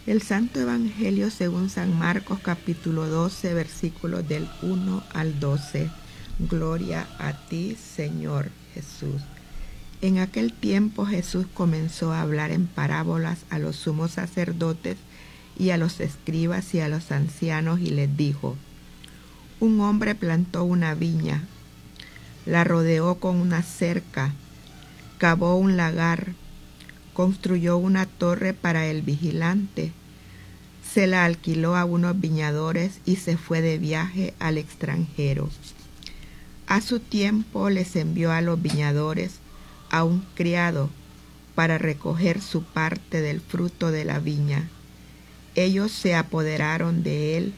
El Santo Evangelio según San Marcos capítulo 12 versículos del 1 al 12. Gloria a ti, Señor Jesús. En aquel tiempo Jesús comenzó a hablar en parábolas a los sumos sacerdotes y a los escribas y a los ancianos y les dijo: un hombre plantó una viña, la rodeó con una cerca, cavó un lagar, construyó una torre para el vigilante, se la alquiló a unos viñadores y se fue de viaje al extranjero. A su tiempo les envió a los viñadores a un criado para recoger su parte del fruto de la viña. Ellos se apoderaron de él,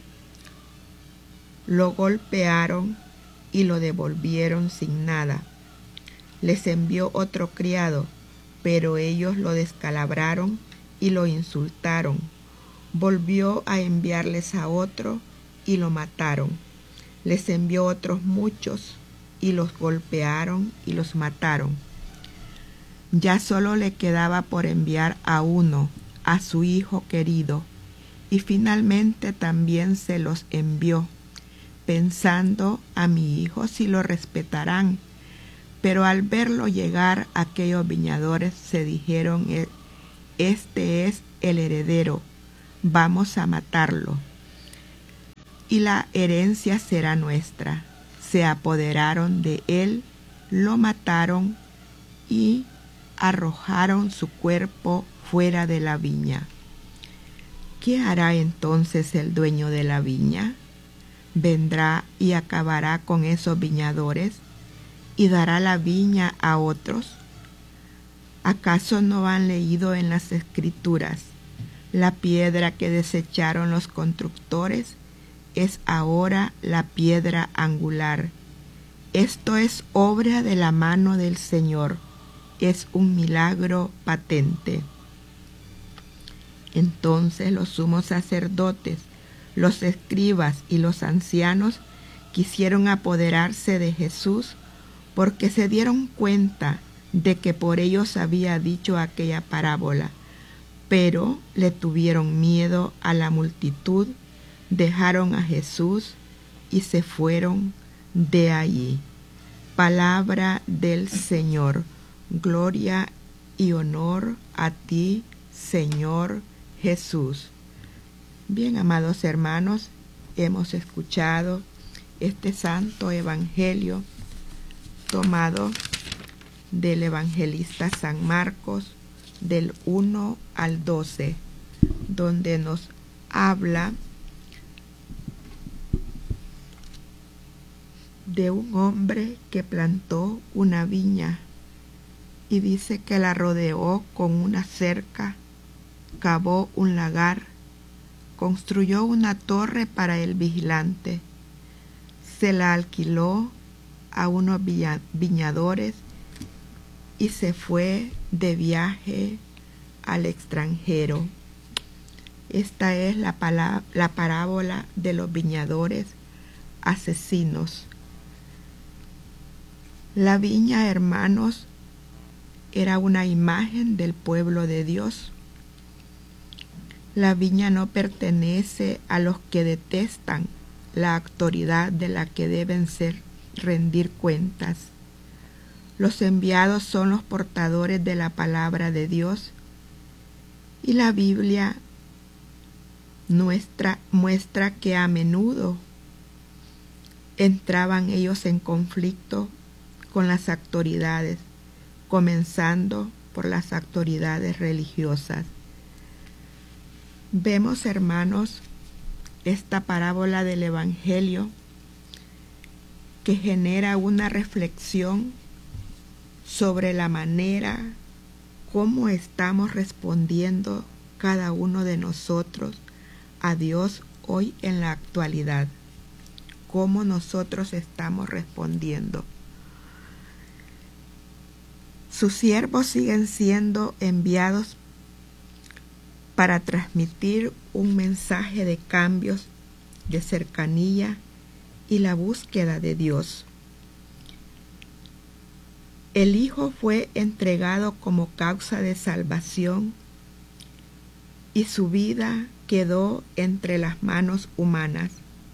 lo golpearon y lo devolvieron sin nada. Les envió otro criado, pero ellos lo descalabraron y lo insultaron. Volvió a enviarles a otro y lo mataron. Les envió otros muchos y los golpearon y los mataron. Ya solo le quedaba por enviar a uno, a su hijo querido, y finalmente también se los envió, pensando: a mi hijo sí lo respetarán. Pero al verlo llegar, aquellos viñadores se dijeron: este es el heredero, vamos a matarlo, y la herencia será nuestra. Se apoderaron de él, lo mataron y arrojaron su cuerpo fuera de la viña. ¿Qué hará entonces el dueño de la viña? Vendrá y acabará con esos viñadores y dará la viña a otros. ¿Acaso no han leído en las Escrituras: la piedra que desecharon los constructores es ahora la piedra angular? Esto es obra de la mano del Señor, es un milagro patente. Entonces los sumos sacerdotes, los escribas y los ancianos quisieron apoderarse de Jesús, porque se dieron cuenta de que por ellos había dicho aquella parábola, pero le tuvieron miedo a la multitud, dejaron a Jesús y se fueron de allí. Palabra del Señor. Gloria y honor a ti, Señor Jesús. Bien, amados hermanos, hemos escuchado este santo evangelio tomado del evangelista San Marcos, del 1 al 12, donde nos habla de un hombre que plantó una viña y dice que la rodeó con una cerca, cavó un lagar, construyó una torre para el vigilante, se la alquiló a unos viñadores y se fue de viaje al extranjero. Esta es la parábola de los viñadores asesinos. La viña, hermanos, era una imagen del pueblo de Dios. La viña no pertenece a los que detestan la autoridad de la que deben rendir cuentas. Los enviados son los portadores de la palabra de Dios, y la Biblia muestra que a menudo entraban ellos en conflicto con las autoridades, comenzando por las autoridades religiosas. Vemos, hermanos, esta parábola del Evangelio que genera una reflexión sobre la manera como estamos respondiendo cada uno de nosotros a Dios hoy en la actualidad. Cómo nosotros estamos respondiendo. Sus siervos siguen siendo enviados para transmitir un mensaje de cambios, de cercanía y la búsqueda de Dios. El Hijo fue entregado como causa de salvación y su vida quedó entre las manos humanas.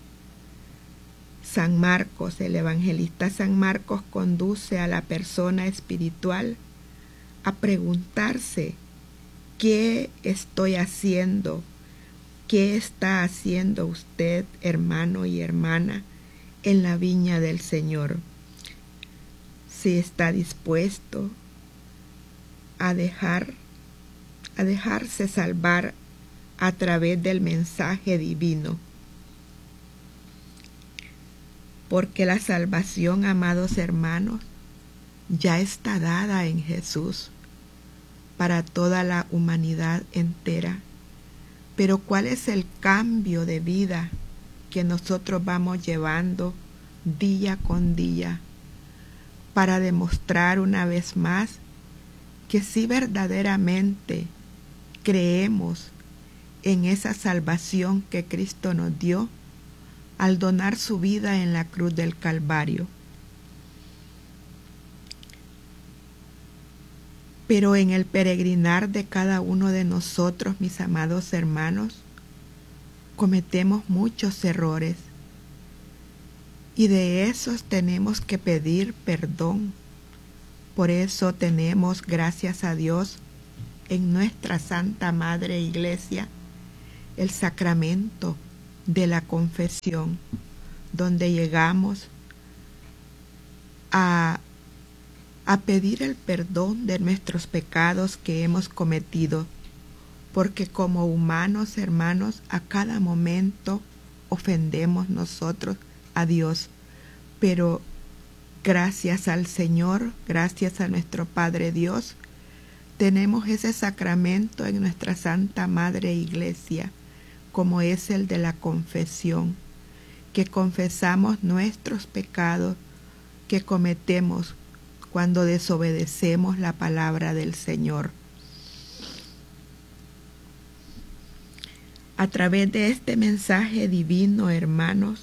San Marcos, el evangelista San Marcos, conduce a la persona espiritual a preguntarse: ¿qué estoy haciendo? ¿Qué está haciendo usted, hermano y hermana, en la viña del Señor? Si está dispuesto a dejarse salvar a través del mensaje divino. Porque la salvación, amados hermanos, ya está dada en Jesús para toda la humanidad entera. Pero ¿cuál es el cambio de vida que nosotros vamos llevando día con día para demostrar una vez más que sí verdaderamente creemos en esa salvación que Cristo nos dio al donar su vida en la cruz del Calvario? Pero en el peregrinar de cada uno de nosotros, mis amados hermanos, cometemos muchos errores y de esos tenemos que pedir perdón. Por eso tenemos, gracias a Dios, en nuestra Santa Madre Iglesia, el sacramento de la confesión, donde llegamos a pedir el perdón de nuestros pecados que hemos cometido, porque como humanos, hermanos, a cada momento ofendemos nosotros a Dios, pero gracias al Señor, gracias a nuestro Padre Dios, tenemos ese sacramento en nuestra Santa Madre Iglesia, como es el de la confesión, que confesamos nuestros pecados que cometemos cuando desobedecemos la palabra del Señor. A través de este mensaje divino, hermanos,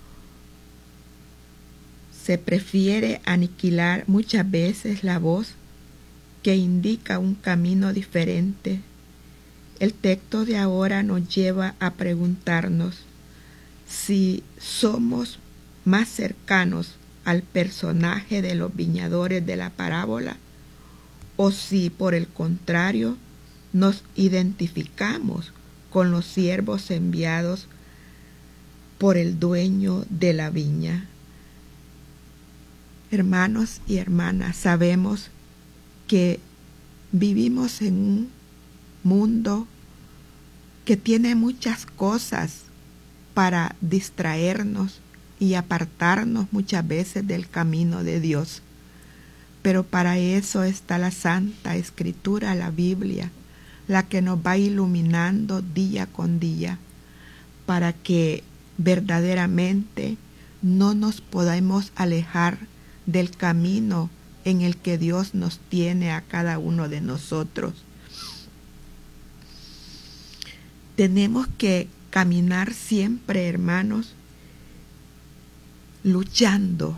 se prefiere aniquilar muchas veces la voz que indica un camino diferente. El texto de ahora nos lleva a preguntarnos si somos más cercanos al personaje de los viñadores de la parábola o si, por el contrario, nos identificamos con los siervos enviados por el dueño de la viña. Hermanos y hermanas, sabemos que vivimos en un mundo que tiene muchas cosas para distraernos y apartarnos muchas veces del camino de Dios. Pero para eso está la Santa Escritura, la Biblia, la que nos va iluminando día con día, para que verdaderamente no nos podamos alejar del camino en el que Dios nos tiene a cada uno de nosotros. Tenemos que caminar siempre, hermanos, luchando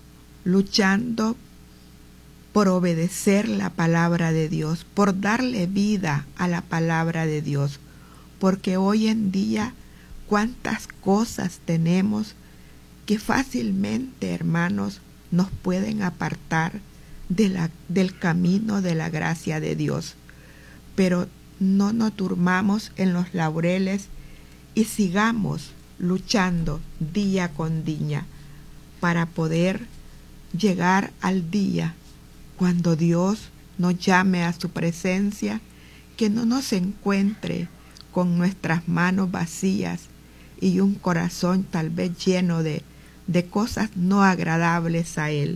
por obedecer la palabra de Dios, por darle vida a la palabra de Dios, porque hoy en día cuántas cosas tenemos que fácilmente, hermanos, nos pueden apartar del camino de la gracia de Dios. Pero no nos durmamos en los laureles y sigamos luchando día con día para poder llegar al día cuando Dios nos llame a su presencia, que no nos encuentre con nuestras manos vacías y un corazón tal vez lleno de cosas no agradables a Él.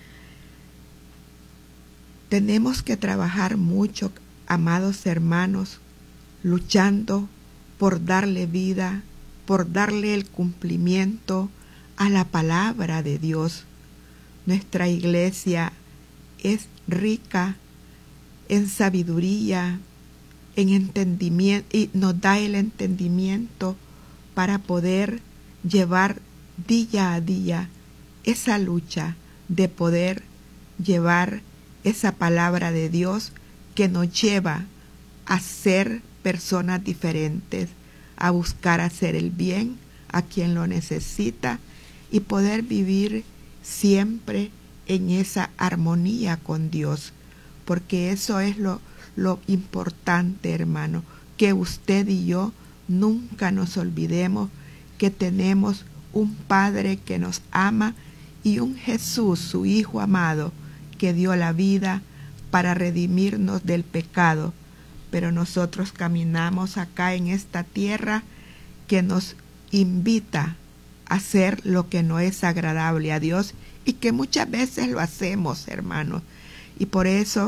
Tenemos que trabajar mucho, amados hermanos, luchando por darle vida, por darle el cumplimiento a la palabra de Dios. Nuestra iglesia es rica en sabiduría, en entendimiento, y nos da el entendimiento para poder llevar día a día esa lucha de poder llevar esa palabra de Dios que nos lleva a ser personas diferentes a buscar hacer el bien a quien lo necesita y poder vivir siempre en esa armonía con Dios, porque eso es lo importante, hermano, que usted y yo nunca nos olvidemos que tenemos un Padre que nos ama y un Jesús, su Hijo amado, que dio la vida para redimirnos del pecado. Pero nosotros caminamos acá en esta tierra que nos invita a hacer lo que no es agradable a Dios y que muchas veces lo hacemos, hermanos. Y por eso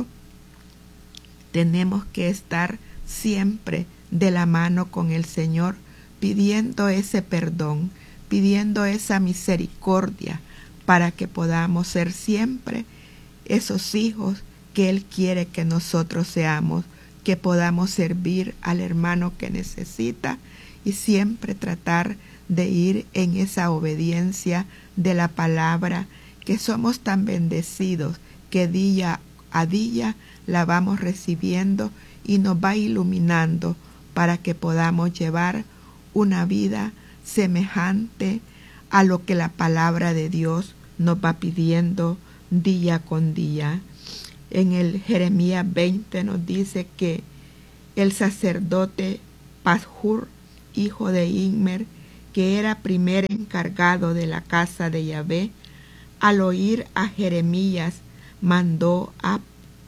tenemos que estar siempre de la mano con el Señor, pidiendo ese perdón, pidiendo esa misericordia, para que podamos ser siempre esos hijos que Él quiere que nosotros seamos, que podamos servir al hermano que necesita y siempre tratar de ir en esa obediencia de la palabra, que somos tan bendecidos que día a día la vamos recibiendo y nos va iluminando para que podamos llevar una vida semejante a lo que la palabra de Dios nos va pidiendo día con día. En el Jeremías 20 nos dice que el sacerdote Pashur, hijo de Immer, que era primer encargado de la casa de Yahvé, al oír a Jeremías, mandó a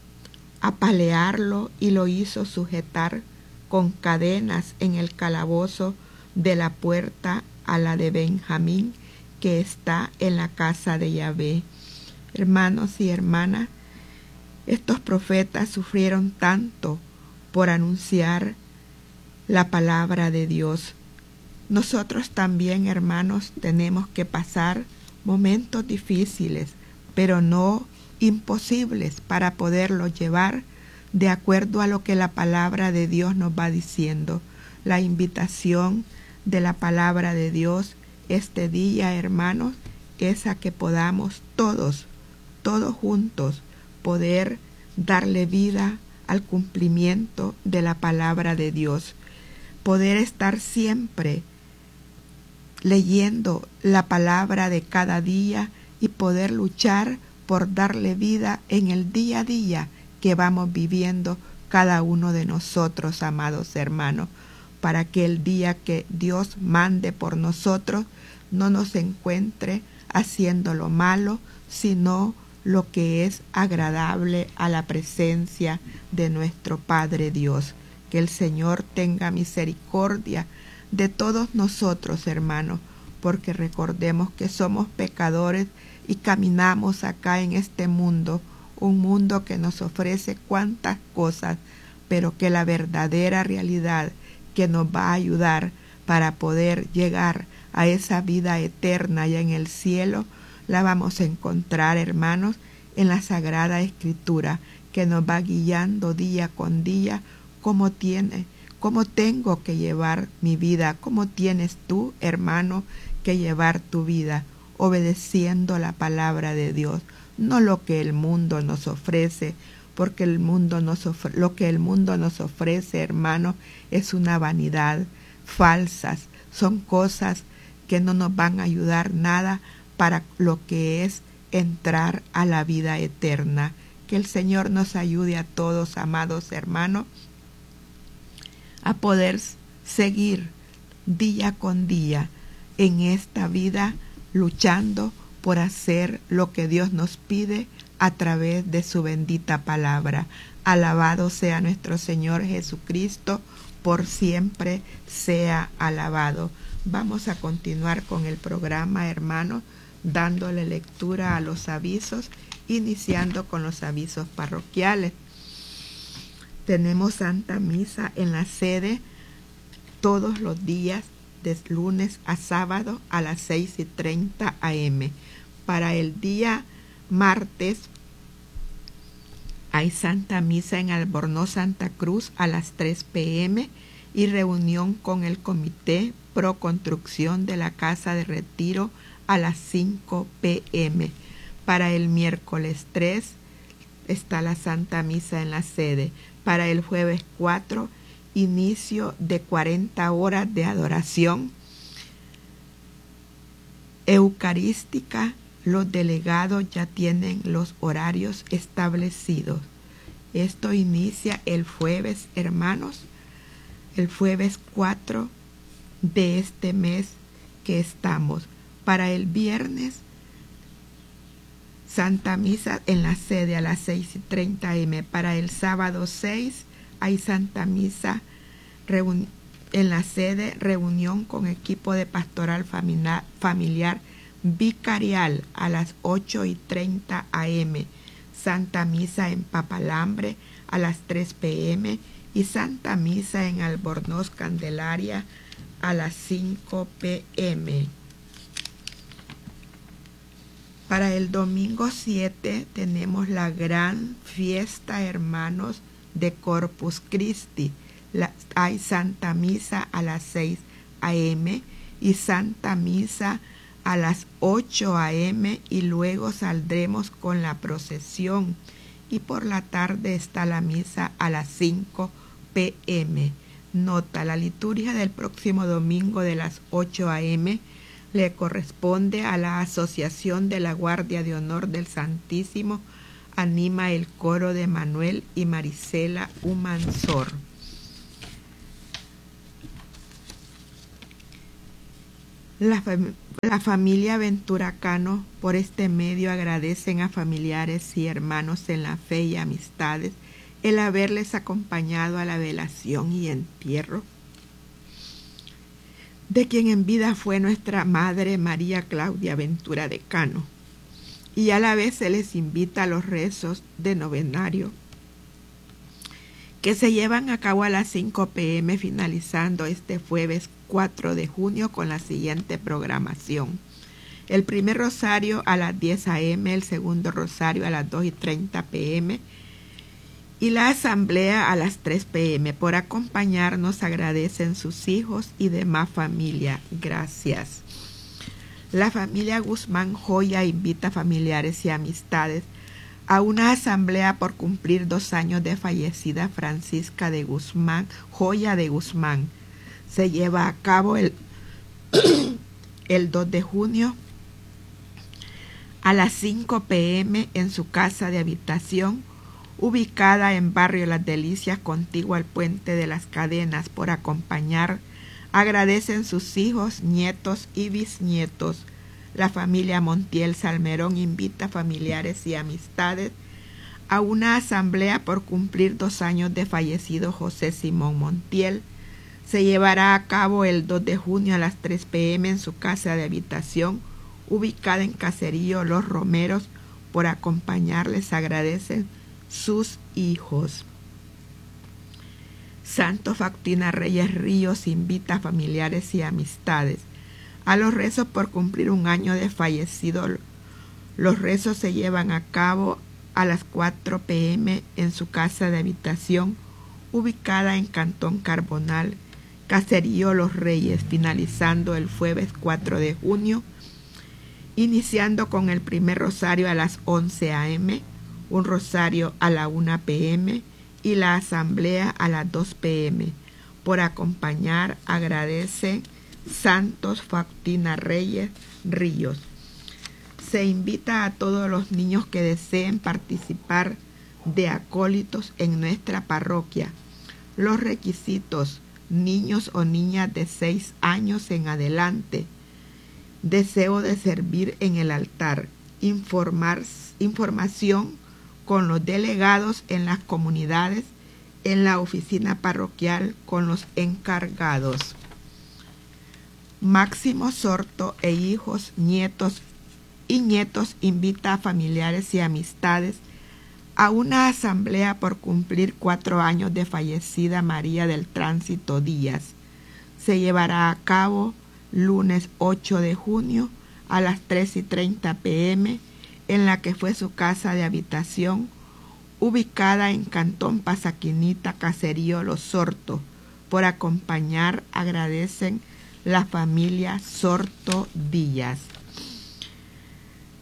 apalearlo y lo hizo sujetar con cadenas en el calabozo de la puerta a la de Benjamín, que está en la casa de Yahvé. Hermanos y hermanas, estos profetas sufrieron tanto por anunciar la palabra de Dios. Nosotros también, hermanos, tenemos que pasar momentos difíciles, pero no imposibles, para poderlos llevar de acuerdo a lo que la palabra de Dios nos va diciendo. La invitación de la palabra de Dios este día, hermanos, es a que podamos todos juntos, poder darle vida al cumplimiento de la palabra de Dios, poder estar siempre leyendo la palabra de cada día y poder luchar por darle vida en el día a día que vamos viviendo cada uno de nosotros, amados hermanos, para que el día que Dios mande por nosotros no nos encuentre haciendo lo malo, sino lo que es agradable a la presencia de nuestro Padre Dios. Que el Señor tenga misericordia de todos nosotros, hermanos, porque recordemos que somos pecadores y caminamos acá en este mundo, un mundo que nos ofrece cuantas cosas, pero que la verdadera realidad que nos va a ayudar para poder llegar a esa vida eterna allá en el cielo, la vamos a encontrar, hermanos, en la Sagrada Escritura, que nos va guiando día con día cómo tengo que llevar mi vida, cómo tienes tú, hermano, que llevar tu vida, obedeciendo la palabra de Dios, no lo que el mundo nos ofrece, porque lo que el mundo nos ofrece, hermano, es una vanidad, falsas, son cosas que no nos van a ayudar nada para lo que es entrar a la vida eterna. Que el Señor nos ayude a todos, amados hermanos, a poder seguir día con día en esta vida, luchando por hacer lo que Dios nos pide a través de su bendita palabra. Alabado sea nuestro Señor Jesucristo, por siempre sea alabado. Vamos a continuar con el programa, hermanos, dándole lectura a los avisos, iniciando con los avisos parroquiales. Tenemos Santa Misa en la sede todos los días, de lunes a sábado a las 6:30 am. Para el día martes hay Santa Misa en Albornoz, Santa Cruz, a las 3 p.m. y reunión con el Comité Pro Construcción de la Casa de Retiro a las 5 p.m. Para el miércoles 3 está la Santa Misa en la sede. Para el jueves 4 inicio de 40 horas de adoración eucarística. Los delegados ya tienen los horarios establecidos. Esto inicia el jueves, hermanos, el jueves 4 de este mes que estamos. Para el viernes, Santa Misa en la sede a las 6:30 am. Para el sábado 6 hay Santa Misa en la sede, reunión con equipo de pastoral familiar vicarial a las 8:30 am. Santa Misa en Papalambre a las 3 p.m. y Santa Misa en Albornoz Candelaria a las 5 p.m. Para el domingo 7 tenemos la gran fiesta, hermanos, de Corpus Christi. Hay Santa Misa a las 6 a.m. y Santa Misa a las 8 a.m. y luego saldremos con la procesión. Y por la tarde está la misa a las 5 p.m. Nota: la liturgia del próximo domingo de las 8 a.m. le corresponde a la Asociación de la Guardia de Honor del Santísimo. Anima el coro de Manuel y Marisela Humansor. La familia Ventura Cano por este medio agradecen a familiares y hermanos en la fe y amistades el haberles acompañado a la velación y entierro de quien en vida fue nuestra Madre María Claudia Ventura de Cano, y a la vez se les invita a los rezos de novenario que se llevan a cabo a las 5 p.m. finalizando este jueves 4 de junio con la siguiente programación: el primer rosario a las 10 a.m., el segundo rosario a las 2:30 p.m. y la asamblea a las 3 p.m. Por acompañarnos agradecen sus hijos y demás familia. Gracias. La familia Guzmán Joya invita a familiares y amistades a una asamblea por cumplir 2 años de fallecida Francisca de Guzmán, Joya de Guzmán. Se lleva a cabo el 2 de junio a las 5 p.m. en su casa de habitación, ubicada en Barrio Las Delicias, contiguo al Puente de las Cadenas. Por acompañar, agradecen sus hijos, nietos y bisnietos. La familia Montiel Salmerón invita a familiares y amistades a una asamblea por cumplir 2 años de fallecido José Simón Montiel. Se llevará a cabo el 2 de junio a las 3 p.m. en su casa de habitación, ubicada en Caserío Los Romeros. Por acompañarles agradecen sus hijos. Santo Faustina Reyes Ríos invita a familiares y amistades a los rezos por cumplir 1 año de fallecido. Los rezos se llevan a cabo a las 4 p.m. en su casa de habitación, ubicada en Cantón Carbonal, Caserío Los Reyes, finalizando el jueves 4 de junio, iniciando con el primer rosario a las 11 a.m., un rosario a la 1 p.m. y la asamblea a las 2 p.m. Por acompañar agradece Santos Faustina Reyes Ríos. Se invita a todos los niños que deseen participar de acólitos en nuestra parroquia. Los requisitos: niños o niñas de 6 años en adelante. Deseo de servir en el altar. Información con los delegados en las comunidades, en la oficina parroquial con los encargados. Máximo Sorto e hijos, nietos invita a familiares y amistades a una asamblea por cumplir 4 años de fallecida María del Tránsito Díaz. Se llevará a cabo lunes 8 de junio a las 3:30 p.m. en la que fue su casa de habitación, ubicada en Cantón Pasaquinita, Caserío Los Sorto. Por acompañar agradecen la familia Sorto Díaz.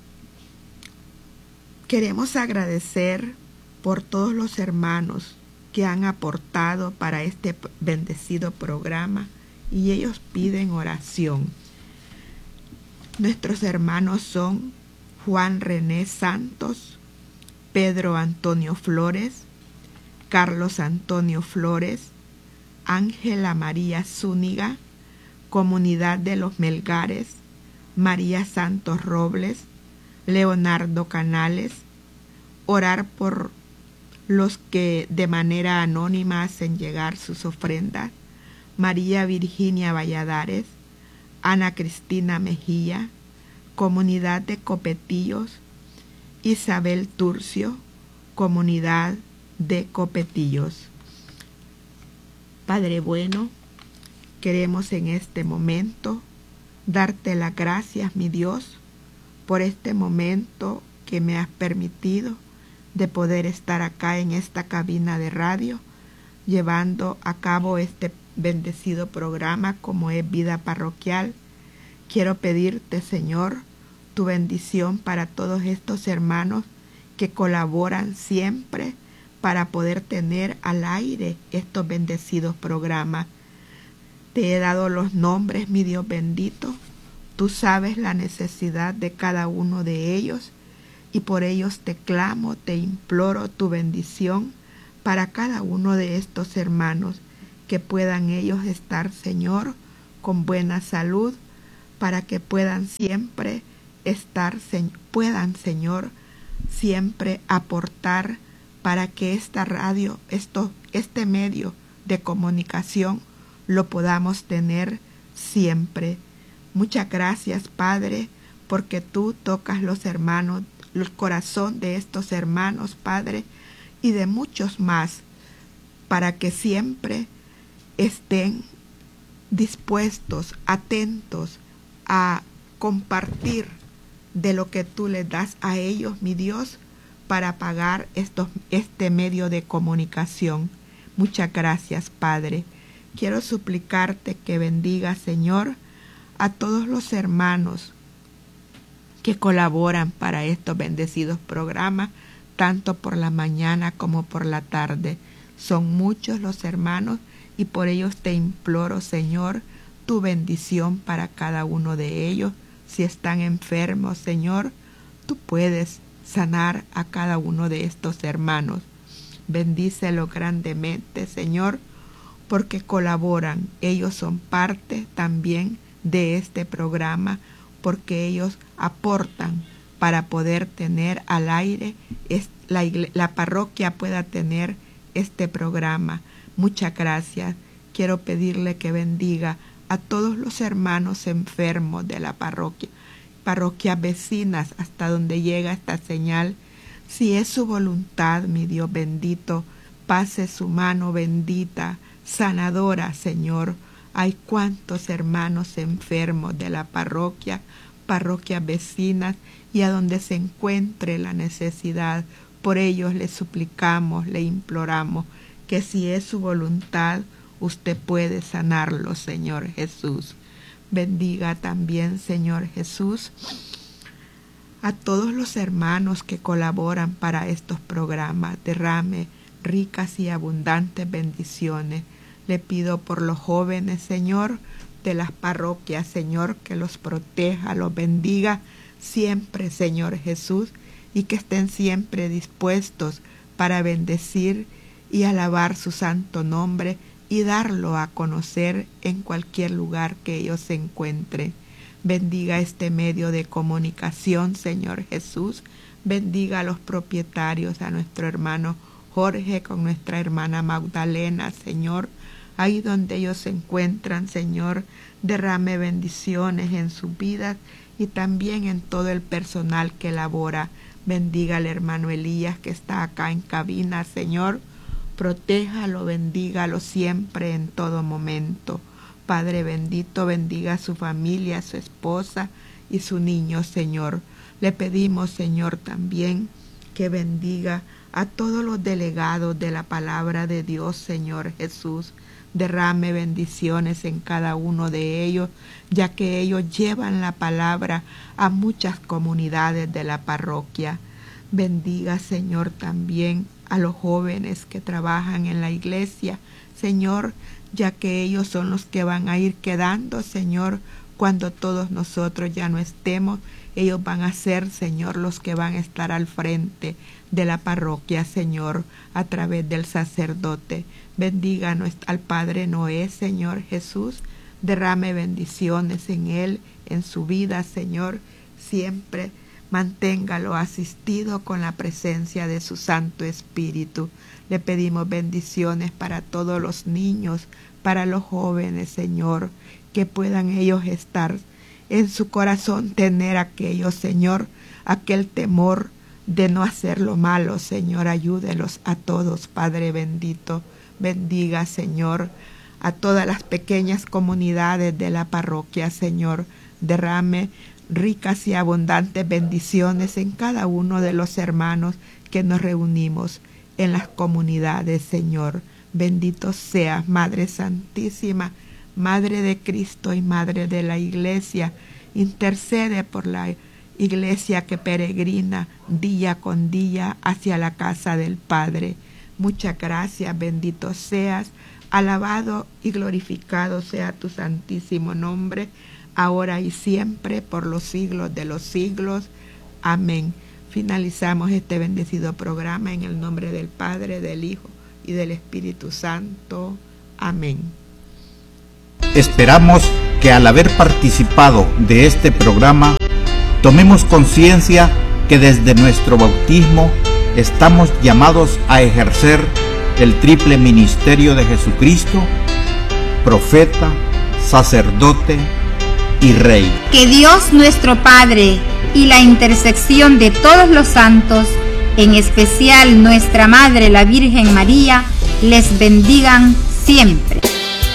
Queremos agradecer por todos los hermanos que han aportado para este bendecido programa y ellos piden oración. Nuestros hermanos son Juan René Santos, Pedro Antonio Flores, Carlos Antonio Flores, Ángela María Zúñiga, Comunidad de los Melgares, María Santos Robles, Leonardo Canales. Orar por los que de manera anónima hacen llegar sus ofrendas: María Virginia Valladares, Ana Cristina Mejía, Comunidad de Copetillos, Isabel Turcio, Comunidad de Copetillos. Padre bueno, queremos en este momento darte las gracias, mi Dios, por este momento que me has permitido de poder estar acá en esta cabina de radio, llevando a cabo este bendecido programa como es Vida Parroquial. Quiero pedirte, Señor, tu bendición para todos estos hermanos que colaboran siempre para poder tener al aire estos bendecidos programas. Te he dado los nombres, mi Dios bendito. Tú sabes la necesidad de cada uno de ellos y por ellos te clamo, te imploro tu bendición para cada uno de estos hermanos, que puedan ellos estar, Señor, con buena salud, para que puedan siempre estar, Señor, siempre aportar para que esta radio, este medio de comunicación lo podamos tener siempre. Muchas gracias, Padre, porque tú tocas los hermanos, el corazón de estos hermanos, Padre, y de muchos más, para que siempre estén dispuestos, atentos a compartir de lo que tú les das a ellos, mi Dios, para pagar este medio de comunicación. Muchas gracias, Padre. Quiero suplicarte que bendiga, Señor, a todos los hermanos que colaboran para estos bendecidos programas, tanto por la mañana como por la tarde. Son muchos los hermanos y por ellos te imploro, Señor, tu bendición para cada uno de ellos. Si están enfermos, Señor, tú puedes sanar a cada uno de estos hermanos. Bendícelo grandemente, Señor, porque colaboran. Ellos son parte también de este programa, porque ellos aportan para poder tener al aire, la parroquia pueda tener este programa. Muchas gracias. Quiero pedirle que bendiga a todos los hermanos enfermos de la parroquia, parroquias vecinas hasta donde llega esta señal. Si es su voluntad, mi Dios bendito, pase su mano bendita, sanadora, Señor. Hay cuantos hermanos enfermos de la parroquia, parroquias vecinas, y a donde se encuentre la necesidad, por ellos le suplicamos, le imploramos, que si es su voluntad, usted puede sanarlo, Señor Jesús. Bendiga también, Señor Jesús, a todos los hermanos que colaboran para estos programas. Derrame ricas y abundantes bendiciones. Le pido por los jóvenes, Señor, de las parroquias, Señor, que los proteja, los bendiga siempre, Señor Jesús, y que estén siempre dispuestos para bendecir y alabar su santo nombre y darlo a conocer en cualquier lugar que ellos se encuentren. Bendiga este medio de comunicación, Señor Jesús. Bendiga a los propietarios, a nuestro hermano Jorge con nuestra hermana Magdalena, Señor. Ahí donde ellos se encuentran, Señor, derrame bendiciones en sus vidas y también en todo el personal que labora. Bendiga al hermano Elías que está acá en cabina, Señor. Protéjalo, bendígalo siempre en todo momento. Padre bendito, bendiga a su familia, a su esposa y su niño, Señor. Le pedimos, Señor, también que bendiga a todos los delegados de la palabra de Dios, Señor Jesús. Derrame bendiciones en cada uno de ellos, ya que ellos llevan la palabra a muchas comunidades de la parroquia. Bendiga, Señor, también a los jóvenes que trabajan en la iglesia, Señor, ya que ellos son los que van a ir quedando, Señor, cuando todos nosotros ya no estemos. Ellos van a ser, Señor, los que van a estar al frente de la parroquia, Señor, a través del sacerdote. Bendiga al Padre Noé, Señor Jesús. Derrame bendiciones en él, en su vida, Señor. Siempre manténgalo asistido con la presencia de su Santo Espíritu. Le pedimos bendiciones para todos los niños, para los jóvenes, Señor, que puedan ellos estar en su corazón, tener aquello, Señor, aquel temor de no hacer lo malo, Señor. Ayúdelos a todos, Padre bendito. Bendiga, Señor, a todas las pequeñas comunidades de la parroquia, Señor. Derrame ricas y abundantes bendiciones en cada uno de los hermanos que nos reunimos en las comunidades, Señor. Bendito seas, Madre Santísima, Madre de Cristo y Madre de la Iglesia. Intercede por la Iglesia que peregrina día con día hacia la casa del Padre. Muchas gracias, bendito seas, alabado y glorificado sea tu santísimo nombre, ahora y siempre, por los siglos de los siglos. Amén. Finalizamos este bendecido programa en el nombre del Padre, del Hijo y del Espíritu Santo. Amén. Esperamos que al haber participado de este programa, tomemos conciencia que desde nuestro bautismo estamos llamados a ejercer el triple ministerio de Jesucristo, profeta, sacerdote y Rey. Que Dios nuestro Padre y la intersección de todos los santos, en especial nuestra Madre la Virgen María, les bendigan siempre.